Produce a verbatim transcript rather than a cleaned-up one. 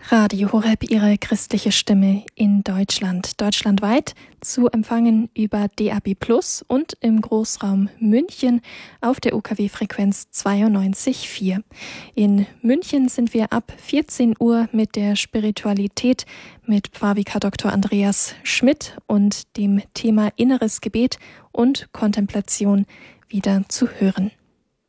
Radio Horeb, Ihre christliche Stimme in Deutschland. Deutschlandweit zu empfangen über D A B plus und im Großraum München auf der U K W-Frequenz zweiundneunzig Komma vier. In München sind wir ab vierzehn Uhr mit der Spiritualität mit Pfarrvikar Doktor Andreas Schmidt und dem Thema Inneres Gebet und Kontemplation wieder zu hören.